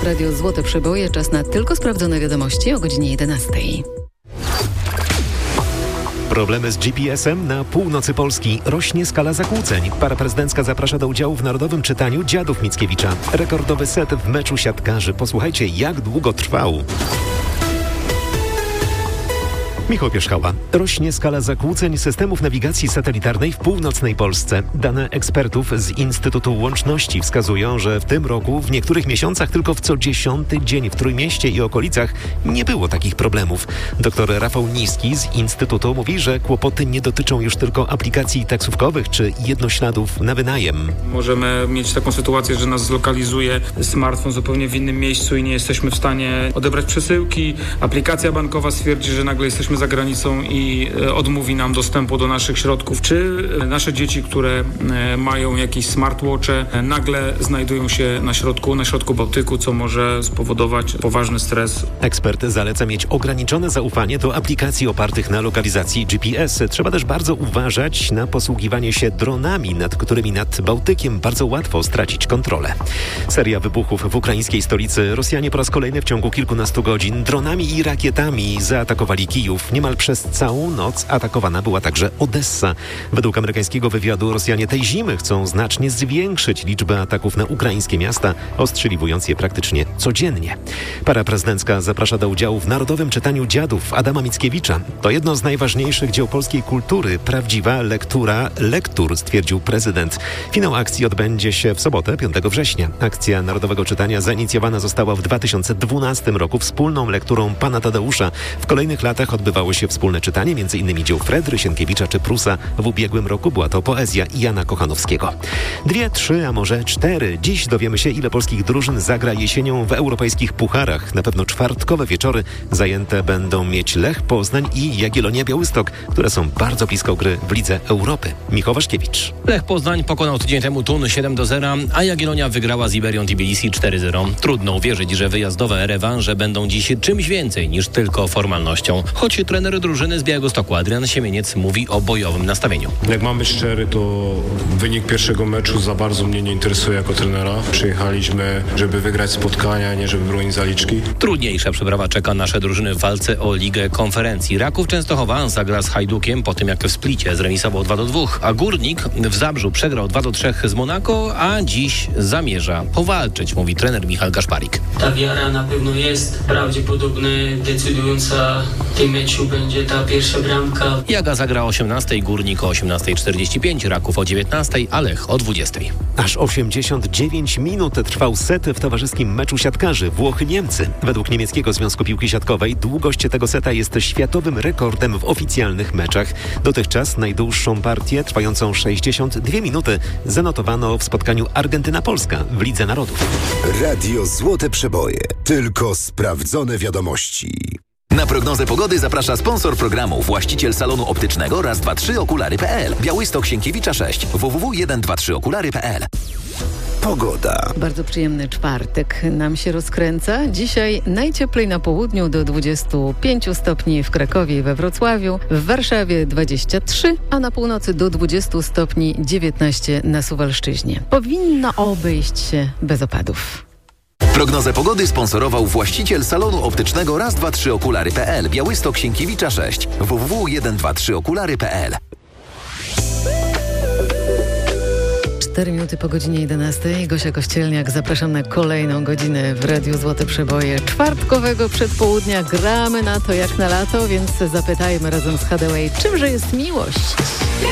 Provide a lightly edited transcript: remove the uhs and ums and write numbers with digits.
w Radiu Złote Przeboje. Czas na tylko sprawdzone wiadomości o godzinie 11. Problemy z GPS-em na północy Polski. Rośnie skala zakłóceń. Para prezydencka zaprasza do udziału w narodowym czytaniu Dziadów Mickiewicza. Rekordowy set w meczu siatkarzy. Posłuchajcie, jak długo trwał. Michał Pierzchała. Rośnie skala zakłóceń systemów nawigacji satelitarnej w północnej Polsce. Dane ekspertów z Instytutu Łączności wskazują, że w tym roku w niektórych miesiącach tylko w co 10. dzień w Trójmieście i okolicach nie było takich problemów. Dr Rafał Niski z Instytutu mówi, że kłopoty nie dotyczą już tylko aplikacji taksówkowych czy jednośladów na wynajem. Możemy mieć taką sytuację, że nas zlokalizuje smartfon zupełnie w innym miejscu i nie jesteśmy w stanie odebrać przesyłki. Aplikacja bankowa stwierdzi, że nagle jesteśmy za granicą i odmówi nam dostępu do naszych środków. Czy nasze dzieci, które mają jakieś smartwatche, nagle znajdują się na środku Bałtyku, co może spowodować poważny stres. Ekspert zaleca mieć ograniczone zaufanie do aplikacji opartych na lokalizacji GPS. Trzeba też bardzo uważać na posługiwanie się dronami, nad którymi nad Bałtykiem bardzo łatwo stracić kontrolę. Seria wybuchów w ukraińskiej stolicy. Rosjanie po raz kolejny w ciągu kilkunastu godzin dronami i rakietami zaatakowali Kijów. Niemal przez całą noc atakowana była także Odessa. Według amerykańskiego wywiadu Rosjanie tej zimy chcą znacznie zwiększyć liczbę ataków na ukraińskie miasta, ostrzeliwując je praktycznie codziennie. Para prezydencka zaprasza do udziału w narodowym czytaniu Dziadów Adama Mickiewicza. To jedno z najważniejszych dzieł polskiej kultury. Prawdziwa lektura lektur, stwierdził prezydent. Finał akcji odbędzie się w sobotę, 5 września. Akcja narodowego czytania zainicjowana została w 2012 roku wspólną lekturą pana Tadeusza. W kolejnych latach odbywało się wspólne czytanie m.in. dzieł Fredry, Sienkiewicza czy Prusa. W ubiegłym roku była to poezja Jana Kochanowskiego. 2, 3, a może 4. Dziś dowiemy się, ile polskich drużyn zagra jesienią w europejskich pucharach. Na pewno czwartkowe wieczory zajęte będą mieć Lech Poznań i Jagiellonia Białystok, które są bardzo blisko gry w Lidze Europy. Michał Waszkiewicz. Lech Poznań pokonał tydzień temu Thun 7-0, a Jagiellonia wygrała z Iberią Tbilisi 4-0. Trudno uwierzyć, że wyjazdowe rewanże będą dziś czymś więcej niż tylko formalnością. Choć trener drużyny z Białegostoku Adrian Siemieniec mówi o bojowym nastawieniu. Jak mam być szczery, to wynik pierwszego meczu za bardzo mnie nie interesuje jako trenera. Przyjechaliśmy, żeby wygrać spotkania, nie żeby bronić zaliczki. Trudniejsza przeprawa czeka nasze drużyny w walce o Ligę Konferencji. Raków Częstochowa zagra z Hajdukiem po tym, jak w Splicie zremisował 2-2, a Górnik w Zabrzu przegrał 2-3 z Monako, a dziś zamierza powalczyć, mówi trener Michał Gaszparik. Ta wiara na pewno jest prawdopodobnie decydująca w tym meczu będzie ta pierwsza bramka. Jaga zagra o 18:00, Górnik o 18:45, Raków o 19:00, a Lech o 20:00. Aż 89 minut trwał set w towarzyskim meczu siatkarzy Włochy-Niemcy. Według niemieckiego Związku Piłki Siatkowej długość tego seta jest światowym rekordem w oficjalnych meczach. Dotychczas najdłuższą partię, trwającą 62 minuty, zanotowano w spotkaniu Argentyna-Polska w Lidze Narodów. Radio Złote Przeboje. Tylko sprawdzone wiadomości. Na prognozę pogody zaprasza sponsor programu, właściciel salonu optycznego Raz, 2, 3 okulary.pl. Białystok, Sienkiewicza 6, www.123okulary.pl. Pogoda. Bardzo przyjemny czwartek nam się rozkręca. Dzisiaj najcieplej na południu do 25 stopni w Krakowie i we Wrocławiu, w Warszawie 23, a na północy do 20 stopni 19 na Suwalszczyźnie. Powinno obejść się bez opadów. Prognozę pogody sponsorował właściciel salonu optycznego Raz, 2, 3 okulary.pl. Białystok, Sienkiewicza 6, www.123okulary.pl. 4 minuty po godzinie 11. Gosia Kościelniak, zapraszam na kolejną godzinę w Radiu Złote Przeboje czwartkowego przedpołudnia. Gramy na to jak na lato, więc zapytajmy razem z Hathaway, czymże jest miłość?